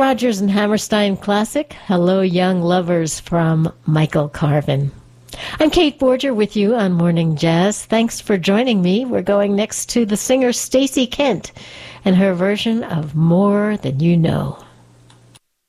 Rodgers and Hammerstein classic, Hello Young Lovers from Michael Carvin. I'm Kate Borger with you on Morning Jazz. Thanks for joining me. We're going next to the singer Stacey Kent and her version of More Than You Know.